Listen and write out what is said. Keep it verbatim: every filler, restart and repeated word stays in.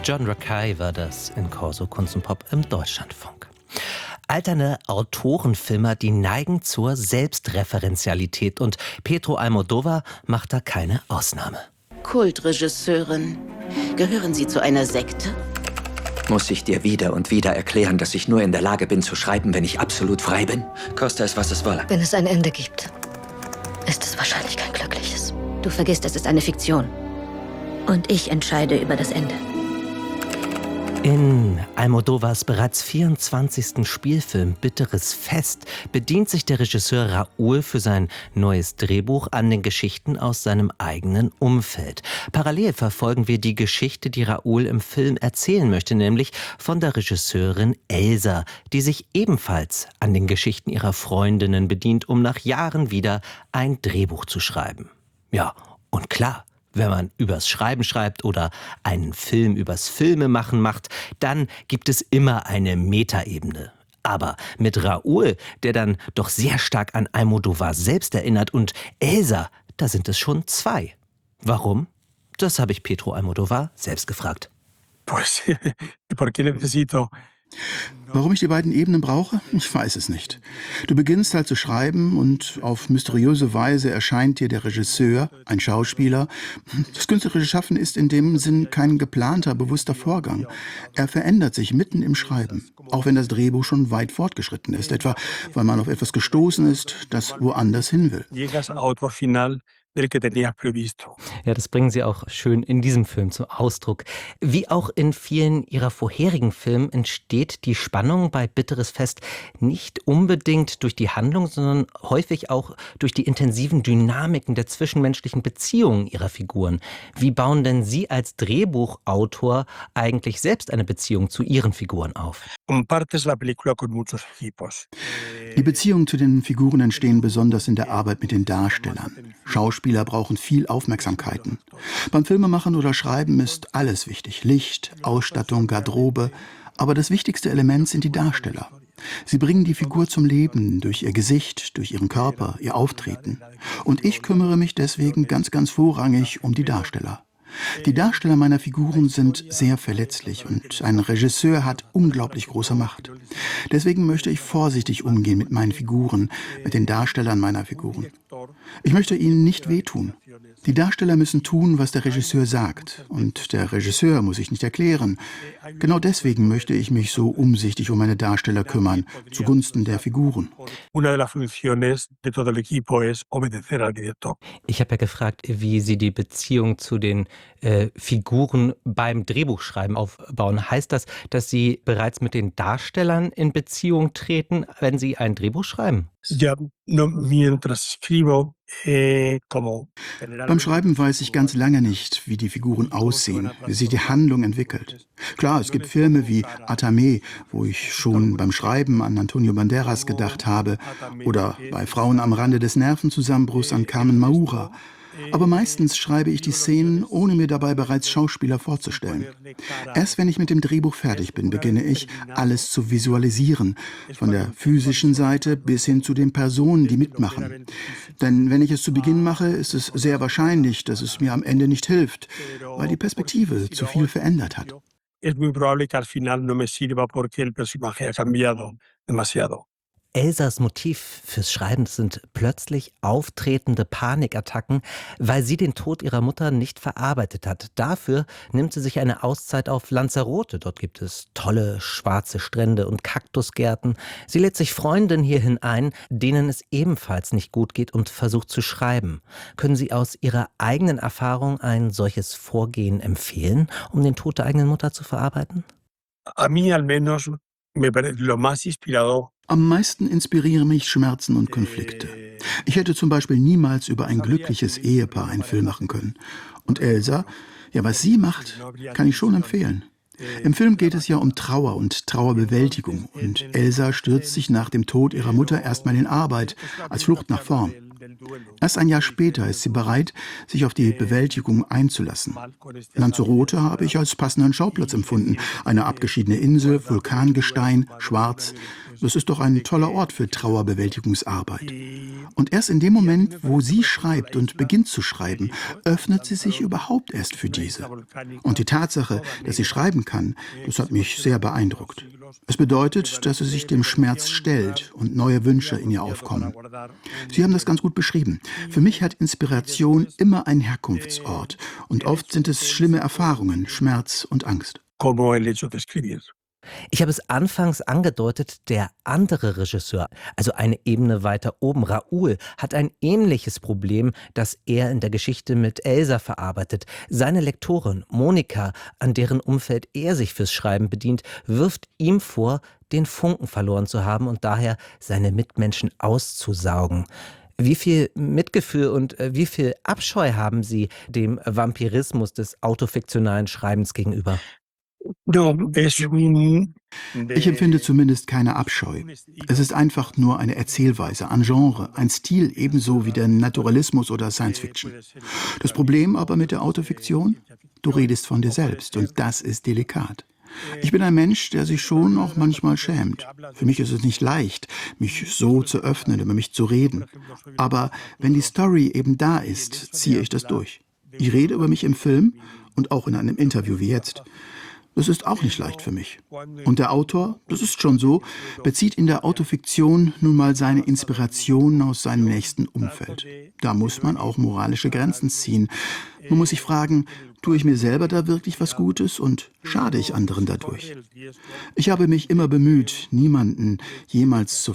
John Rakei war das in Corso Kunst und Pop im Deutschlandfunk. Alterne Autorenfilmer, die neigen zur Selbstreferenzialität und Pedro Almodóvar macht da keine Ausnahme. Kultregisseurin, gehören Sie zu einer Sekte? Muss ich dir wieder und wieder erklären, dass ich nur in der Lage bin zu schreiben, wenn ich absolut frei bin? Koste es, was es wolle. Wenn es ein Ende gibt, ist es wahrscheinlich kein glückliches. Du vergisst, es ist eine Fiktion. Und ich entscheide über das Ende. In Almodóvars bereits vierundzwanzigsten Spielfilm Bitteres Fest bedient sich der Regisseur Raúl für sein neues Drehbuch an den Geschichten aus seinem eigenen Umfeld. Parallel verfolgen wir die Geschichte, die Raúl im Film erzählen möchte, nämlich von der Regisseurin Elsa, die sich ebenfalls an den Geschichten ihrer Freundinnen bedient, um nach Jahren wieder ein Drehbuch zu schreiben. Ja, und klar, wenn man übers Schreiben schreibt oder einen Film übers Filmemachen macht, dann gibt es immer eine Metaebene. Aber mit Raúl, der dann doch sehr stark an Almodóvar selbst erinnert, und Elsa, da sind es schon zwei. Warum? Das habe ich Pedro Almodóvar selbst gefragt. Pues, porque necesito Warum ich die beiden Ebenen brauche? Ich weiß es nicht. Du beginnst halt zu schreiben und auf mysteriöse Weise erscheint dir der Regisseur, ein Schauspieler. Das künstlerische Schaffen ist in dem Sinn kein geplanter, bewusster Vorgang. Er verändert sich mitten im Schreiben, auch wenn das Drehbuch schon weit fortgeschritten ist, etwa weil man auf etwas gestoßen ist, das woanders hin will. Ja, das bringen Sie auch schön in diesem Film zum Ausdruck. Wie auch in vielen Ihrer vorherigen Filmen entsteht die Spannung bei Bitteres Fest nicht unbedingt durch die Handlung, sondern häufig auch durch die intensiven Dynamiken der zwischenmenschlichen Beziehungen Ihrer Figuren. Wie bauen denn Sie als Drehbuchautor eigentlich selbst eine Beziehung zu Ihren Figuren auf? Die Beziehungen zu den Figuren entstehen besonders in der Arbeit mit den Darstellern. Schauspieler brauchen viel Aufmerksamkeiten. Beim Filmemachen oder Schreiben ist alles wichtig. Licht, Ausstattung, Garderobe. Aber das wichtigste Element sind die Darsteller. Sie bringen die Figur zum Leben durch ihr Gesicht, durch ihren Körper, ihr Auftreten. Und ich kümmere mich deswegen ganz, ganz vorrangig um die Darsteller. Die Darsteller meiner Figuren sind sehr verletzlich und ein Regisseur hat unglaublich große Macht. Deswegen möchte ich vorsichtig umgehen mit meinen Figuren, mit den Darstellern meiner Figuren. Ich möchte ihnen nicht wehtun. Die Darsteller müssen tun, was der Regisseur sagt. Und der Regisseur muss sich nicht erklären. Genau deswegen möchte ich mich so umsichtig um meine Darsteller kümmern, zugunsten der Figuren. Ich habe ja gefragt, wie Sie die Beziehung zu den äh, Figuren beim Drehbuchschreiben aufbauen. Heißt das, dass Sie bereits mit den Darstellern in Beziehung treten, wenn Sie ein Drehbuch schreiben? Beim Schreiben weiß ich ganz lange nicht, wie die Figuren aussehen, wie sich die Handlung entwickelt. Klar, es gibt Filme wie Atame, wo ich schon beim Schreiben an Antonio Banderas gedacht habe, oder bei Frauen am Rande des Nervenzusammenbruchs an Carmen Maura. Aber meistens schreibe ich die Szenen, ohne mir dabei bereits Schauspieler vorzustellen. Erst wenn ich mit dem Drehbuch fertig bin, beginne ich, alles zu visualisieren, von der physischen Seite bis hin zu den Personen, die mitmachen. Denn wenn ich es zu Beginn mache, ist es sehr wahrscheinlich, dass es mir am Ende nicht hilft, weil die Perspektive zu viel verändert hat. Es muy probable que al final no me sirva porque el personaje ha cambiado demasiado. Elsas Motiv fürs Schreiben sind plötzlich auftretende Panikattacken, weil sie den Tod ihrer Mutter nicht verarbeitet hat. Dafür nimmt sie sich eine Auszeit auf Lanzarote. Dort gibt es tolle schwarze Strände und Kaktusgärten. Sie lädt sich Freundinnen hierhin ein, denen es ebenfalls nicht gut geht, und versucht zu schreiben. Können Sie aus Ihrer eigenen Erfahrung ein solches Vorgehen empfehlen, um den Tod der eigenen Mutter zu verarbeiten? A mí al menos me parece lo más inspirador. Am meisten inspirieren mich Schmerzen und Konflikte. Ich hätte zum Beispiel niemals über ein glückliches Ehepaar einen Film machen können. Und Elsa, ja, was sie macht, kann ich schon empfehlen. Im Film geht es ja um Trauer und Trauerbewältigung. Und Elsa stürzt sich nach dem Tod ihrer Mutter erstmal in Arbeit, als Flucht nach vorn. Erst ein Jahr später ist sie bereit, sich auf die Bewältigung einzulassen. Lanzarote habe ich als passenden Schauplatz empfunden. Eine abgeschiedene Insel, Vulkangestein, schwarz. Das ist doch ein toller Ort für Trauerbewältigungsarbeit. Und erst in dem Moment, wo sie schreibt und beginnt zu schreiben, öffnet sie sich überhaupt erst für diese. Und die Tatsache, dass sie schreiben kann, das hat mich sehr beeindruckt. Es bedeutet, dass sie sich dem Schmerz stellt und neue Wünsche in ihr aufkommen. Sie haben das ganz gut beschrieben. Für mich hat Inspiration immer einen Herkunftsort. Und oft sind es schlimme Erfahrungen, Schmerz und Angst. Como el hecho de escribir. Ich habe es anfangs angedeutet, der andere Regisseur, also eine Ebene weiter oben, Raoul, hat ein ähnliches Problem, das er in der Geschichte mit Elsa verarbeitet. Seine Lektorin, Monika, an deren Umfeld er sich fürs Schreiben bedient, wirft ihm vor, den Funken verloren zu haben und daher seine Mitmenschen auszusaugen. Wie viel Mitgefühl und wie viel Abscheu haben Sie dem Vampirismus des autofiktionalen Schreibens gegenüber? Ich empfinde zumindest keine Abscheu. Es ist einfach nur eine Erzählweise, ein Genre, ein Stil ebenso wie der Naturalismus oder Science Fiction. Das Problem aber mit der Autofiktion? Du redest von dir selbst und das ist delikat. Ich bin ein Mensch, der sich schon auch manchmal schämt. Für mich ist es nicht leicht, mich so zu öffnen, über mich zu reden. Aber wenn die Story eben da ist, ziehe ich das durch. Ich rede über mich im Film und auch in einem Interview wie jetzt. Das ist auch nicht leicht für mich. Und der Autor, das ist schon so, bezieht in der Autofiktion nun mal seine Inspiration aus seinem nächsten Umfeld. Da muss man auch moralische Grenzen ziehen. Man muss sich fragen, tue ich mir selber da wirklich was Gutes und schade ich anderen dadurch? Ich habe mich immer bemüht, niemanden jemals zu